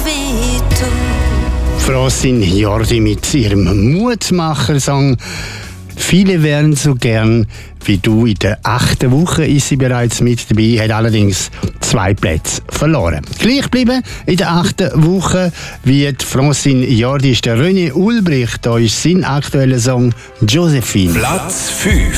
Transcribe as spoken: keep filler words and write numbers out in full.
wehtu. Francine Jordi mit ihrem Mutmacher-Song «Viele wären so gern wie du». In der achten Woche ist sie bereits mit dabei, hat allerdings zwei Plätze verloren. Gleich bleiben in der achten Woche wie die Francine Jordi ist der René Ulbricht. Da ist sein aktueller Song «Josephine». Platz fünf.